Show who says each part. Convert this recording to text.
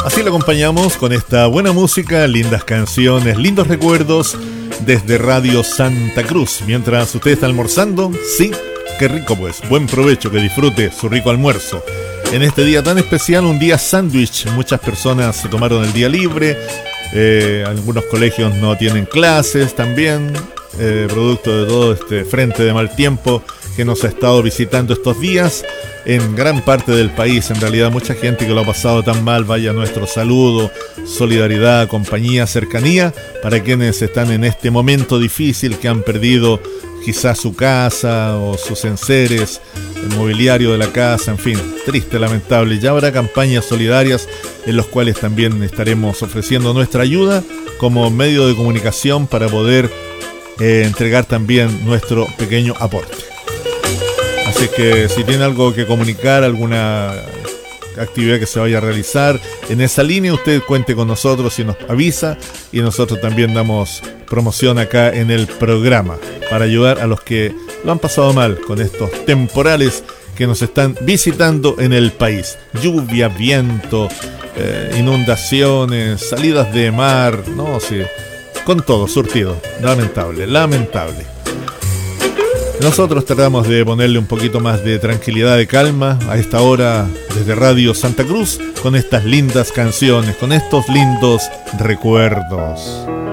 Speaker 1: Así lo acompañamos con esta buena música, lindas canciones, lindos recuerdos desde Radio Santa Cruz. Mientras usted está almorzando, sí, qué rico pues, buen provecho, que disfrute su rico almuerzo. En este día tan especial, un día sándwich, muchas personas se tomaron el día libre, algunos colegios no tienen clases también, producto de todo este frente de mal tiempo que nos ha estado visitando estos días en gran parte del país. En realidad mucha gente que lo ha pasado tan mal, vaya nuestro saludo, solidaridad, compañía, cercanía para quienes están en este momento difícil, que han perdido quizás su casa o sus enseres, el mobiliario de la casa, en fin, triste, lamentable. Ya habrá campañas solidarias en las cuales también estaremos ofreciendo nuestra ayuda como medio de comunicación para poder entregar también nuestro pequeño aporte. Así que si tiene algo que comunicar, alguna actividad que se vaya a realizar en esa línea, usted cuente con nosotros y nos avisa, y nosotros también damos promoción acá en el programa para ayudar a los que lo han pasado mal con estos temporales que nos están visitando en el país. Lluvia, viento, inundaciones, salidas de mar, no sé, con todo surtido. Lamentable. Nosotros tratamos de ponerle un poquito más de tranquilidad, de calma a esta hora desde Radio Santa Cruz, con estas lindas canciones, con estos lindos recuerdos.